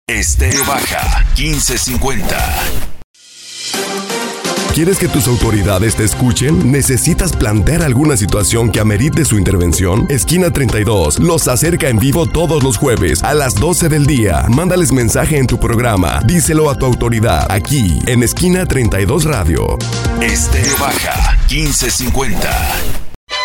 Estéreo Baja 1550. ¿Quieres que tus autoridades te escuchen? ¿Necesitas plantear alguna situación que amerite su intervención? Esquina 32 los acerca en vivo todos los jueves a las 12 del día. Mándales mensaje en tu programa. Díselo a tu autoridad aquí en Esquina 32 Radio. Estéreo Baja 1550.